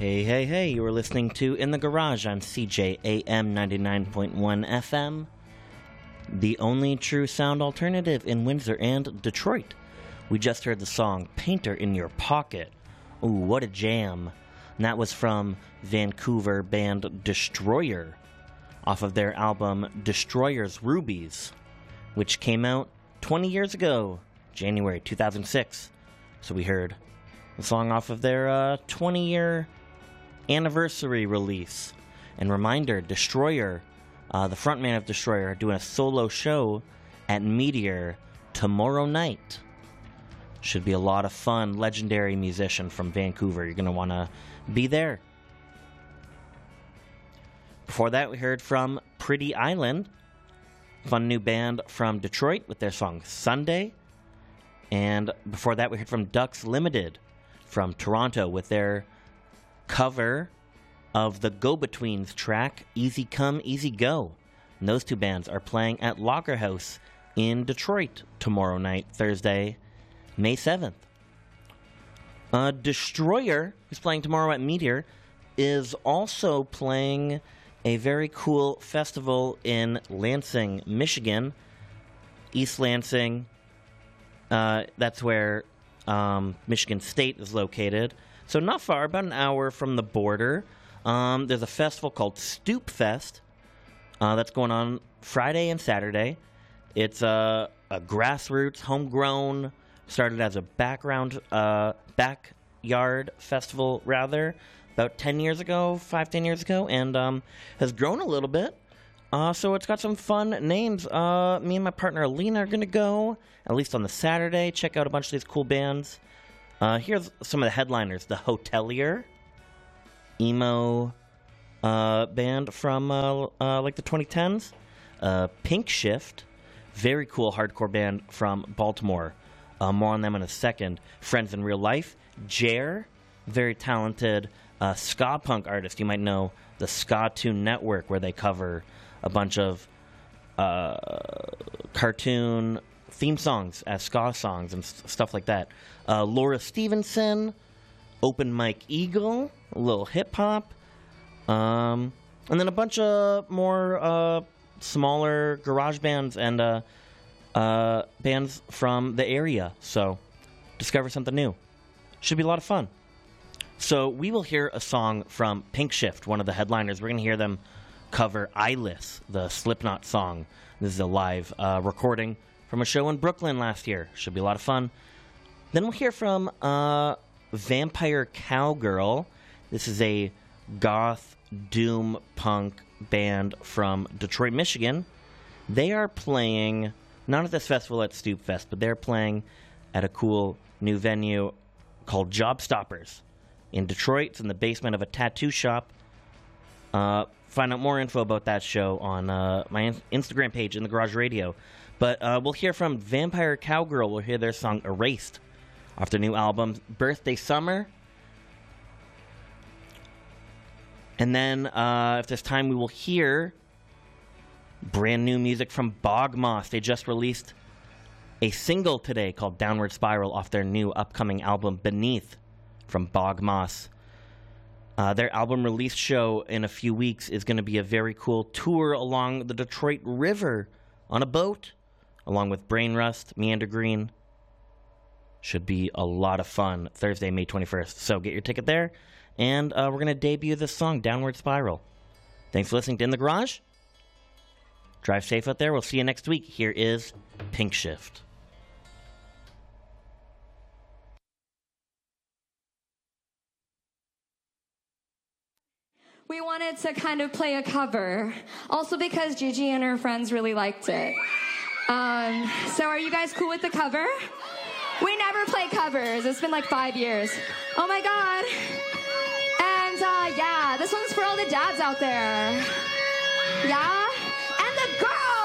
Hey, hey, hey, you are listening to In the Garage on CJAM 99.1 FM, the only true sound alternative in Windsor and Detroit. We just heard the song Painter in Your Pocket. Ooh, what a jam. And that was from Vancouver band Destroyer, off of their album Destroyer's Rubies, which came out 20 years ago, January 2006. So we heard the song off of their 20-year anniversary release. And reminder, Destroyer, the frontman of Destroyer, are doing a solo show at Meteor tomorrow night. Should be a lot of fun. Legendary musician from Vancouver. You're going to want to be there. Before that, we heard from Pretty Island, fun new band from Detroit with their song Sunday. And before that, we heard from Ducks Limited from Toronto with their cover of the Go-Betweens track, Easy Come, Easy Go. And those two bands are playing at Locker House in Detroit tomorrow night, Thursday, May 7th. Destroyer, who's playing tomorrow at Meteor, is also playing a very cool festival in Lansing, Michigan. East Lansing, that's where Michigan State is located. So not far, about an hour from the border. There's a festival called Stoop Fest that's going on Friday and Saturday. It's a grassroots, homegrown, started as a backyard festival, rather, about 10 years ago, 10 years ago, and has grown a little bit. So it's got some fun names. Me and my partner Alina are going to go, at least on the Saturday, check out a bunch of these cool bands. Here's some of the headliners. The Hotelier, emo band from like the 2010s. Pink Shift, very cool hardcore band from Baltimore. More on them in a second. Friends in Real Life. Jer, very talented ska punk artist. You might know the Ska Tune Network, where they cover a bunch of cartoon theme songs as ska songs and stuff like that. Laura Stevenson, Open Mike Eagle, a little hip-hop, and then a bunch of more smaller garage bands and bands from the area. So discover something new. Should be a lot of fun. So we will hear a song from Pink Shift, one of the headliners. We're going to hear them cover Eyeless, the Slipknot song. This is a live recording from a show in Brooklyn last year. Should be a lot of fun. Then we'll hear from Vampire Cowgirl. This is a goth doom punk band from Detroit, Michigan. They are playing, not at this festival at Stoop Fest, but they're playing at a cool new venue called Job Stoppers in Detroit. It's in the basement of a tattoo shop. Find out more info about that show on my Instagram page, In the Garage Radio. But we'll hear from Vampire Cowgirl. We'll hear their song Erased off their new album, Birthday Summer. And then, if there's time, we will hear brand new music from Bog Moss. They just released a single today called Downward Spiral off their new upcoming album, Beneath, from Bog Moss. Their album release show in a few weeks is going to be a very cool tour along the Detroit River on a boat, along with Brain Rust, Meander Green. Should be a lot of fun. Thursday, May 21st. So get your ticket there. And we're going to debut this song, Downward Spiral. Thanks for listening to In the Garage. Drive safe out there. We'll see you next week. Here is Pink Shift. We wanted to kind of play a cover, also because Gigi and her friends really liked it. So are you guys cool with the cover? We never play covers. It's been like 5 years. Oh my God. And yeah, this one's for all the dads out there. Yeah? And the girls!